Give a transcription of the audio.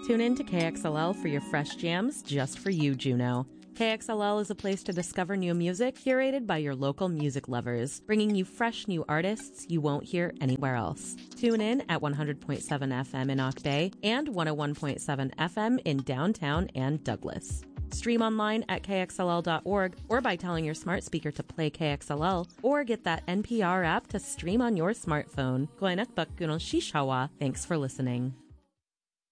Tune in to KXLL for your fresh jams just for you, Juneau. KXLL is a place to discover new music curated by your local music lovers, bringing you fresh new artists you won't hear anywhere else. Tune in at 100.7 FM in Ock Bay and 101.7 FM in downtown and Douglas. Stream online at kxll.org or by telling your smart speaker to play KXLL, or get that NPR app to stream on your smartphone. Thanks for listening.